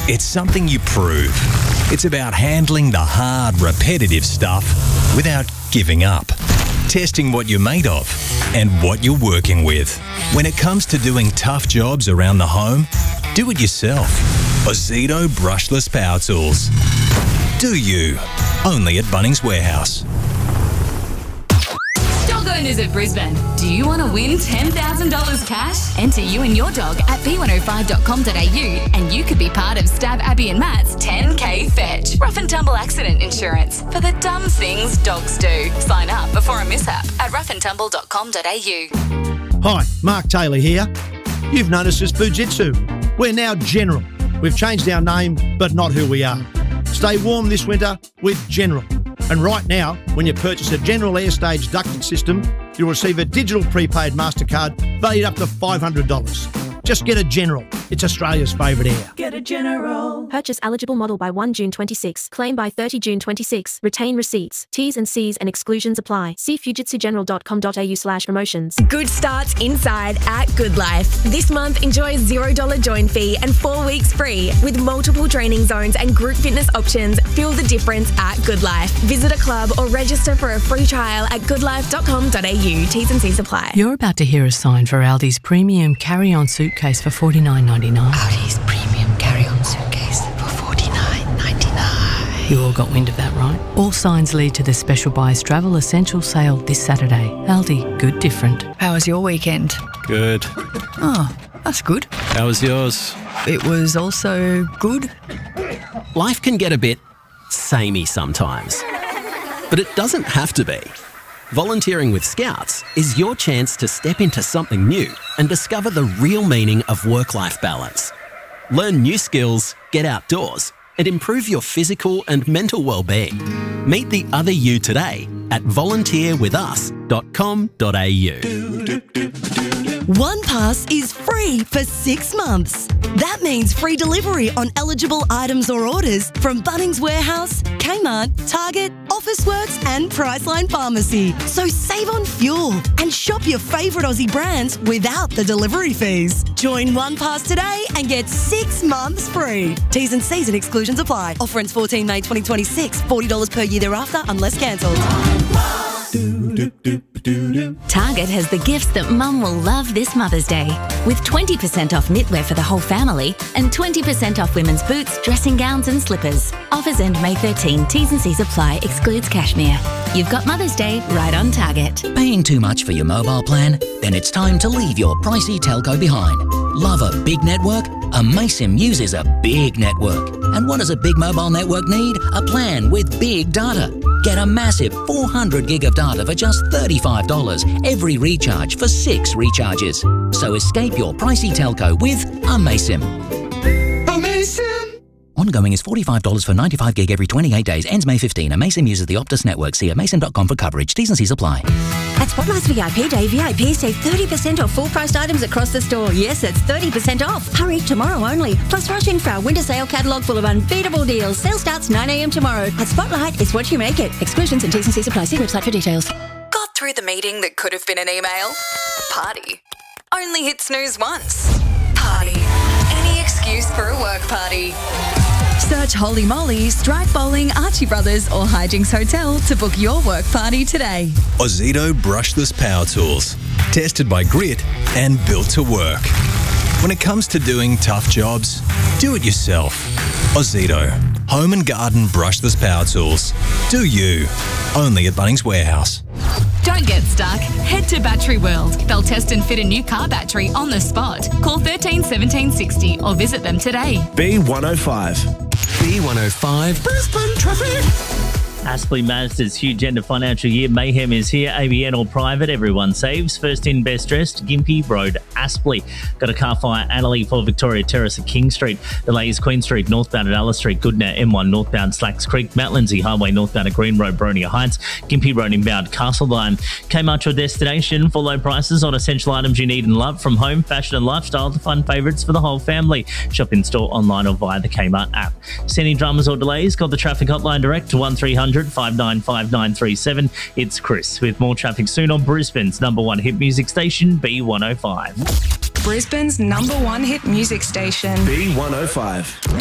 It's something you prove. It's about handling the hard, repetitive stuff without giving up. Testing what you're made of and what you're working with. When it comes to doing tough jobs around the home, do it yourself. Ozito Brushless Power Tools. Do you. Only at Bunnings Warehouse. Dog owners of Brisbane, do you want to win $10,000 cash? Enter you and your dog at b105.com.au and you could be part of Stab Abby and Matt's 10K fetch. Rough and tumble accident insurance for the dumb things dogs do. Sign up before a mishap at roughandtumble.com.au. Hi, Mark Taylor here. You've noticed us Fujitsu. We're now General. We've changed our name, but not who we are. Stay warm this winter with General. And right now, when you purchase a General Airstage ducting system, you'll receive a digital prepaid MasterCard valued up to $500. Just get a General. It's Australia's favourite air. Get a General. Purchase eligible model by 1 June 26. Claim by 30 June 26. Retain receipts. T's and C's and exclusions apply. See fujitsugeneral.com.au/promotions. Good starts inside at Good Life. This month, enjoy a $0 join fee and 4 weeks free. With multiple training zones and group fitness options, feel the difference at Good Life. Visit a club or register for a free trial at goodlife.com.au. T's and C's apply. You're about to hear a sign for Aldi's premium carry-on suitcase for $49.99. Aldi's premium carry-on suitcase for $49.99. You all got wind of that, right? All signs lead to the Special Buys Travel Essential Sale this Saturday. Aldi, good different. How was your weekend? Good. Oh, that's good. How was yours? It was also good. Life can get a bit samey sometimes, but it doesn't have to be. Volunteering with Scouts is your chance to step into something new and discover the real meaning of work-life balance. Learn new skills, get outdoors, and improve your physical and mental well-being. Meet the other you today at volunteerwithus.com.au. One Pass is free for 6 months. That means free delivery on eligible items or orders from Bunnings Warehouse, Kmart, Target, Officeworks and Priceline Pharmacy. So save on fuel and shop your favourite Aussie brands without the delivery fees. Join One Pass today and get 6 months free. T's and C's and exclusions apply. Offer ends 14 May 2026. $40 per year thereafter unless cancelled. Target has the gifts that Mum will love this Mother's Day. With 20% off knitwear for the whole family and 20% off women's boots, dressing gowns and slippers. Offers end May 13. T's and C's apply. Excludes cashmere. You've got Mother's Day right on Target. Paying too much for your mobile plan? Then it's time to leave your pricey telco behind. Love a big network? Amaysim uses a big network. And what does a big mobile network need? A plan with big data. Get a massive 400 gig of data for just $35 every recharge for 6 recharges. So escape your pricey telco with Amaysim. Ongoing is $45 for 95 gig every 28 days. Ends May 15. Amaysim uses the Optus network. See amaysim.com for coverage. T's and C's apply. At Spotlight's VIP Day, VIPs save 30% off full-priced items across the store. Yes, it's 30% off. Hurry, tomorrow only. Plus rush in for our winter sale catalogue full of unbeatable deals. Sale starts 9 a.m. tomorrow. At Spotlight, it's what you make it. Exclusions and T's and C's apply. See website for details. Got through the meeting that could have been an email? Party. Only hit snooze once. Party. Any excuse for a work party. Search Holy Moly, Strike Bowling, Archie Brothers or Hijinks Hotel to book your work party today. Ozito Brushless Power Tools. Tested by Grit and built to work. When it comes to doing tough jobs, do it yourself. Ozito. Home and garden brushless power tools. Do you. Only at Bunnings Warehouse. Don't get stuck. Head to Battery World. They'll test and fit a new car battery on the spot. Call 13 17 60 or visit them today. B105. B105 Brisbane traffic. Aspley Mazda's huge end of financial year mayhem is here. ABN or private, everyone saves. First in, best dressed, Gympie Road, Aspley. Got a car fire, Annalee for Victoria Terrace at King Street. Delays Queen Street, northbound at Alice Street. Goodna, M1 northbound Slacks Creek. Mount Lindsay Highway northbound at Green Road, Bronia Heights. Gympie Road inbound, Castleline. Kmart, your destination for low prices on essential items you need and love. From home, fashion and lifestyle to fun favourites for the whole family. Shop in store, online or via the Kmart app. Sending dramas or delays? Call the traffic hotline direct to 1300 595937. It's Chris with more traffic soon on Brisbane's #1 hit music station, B105. Brisbane's #1 hit music station. B105.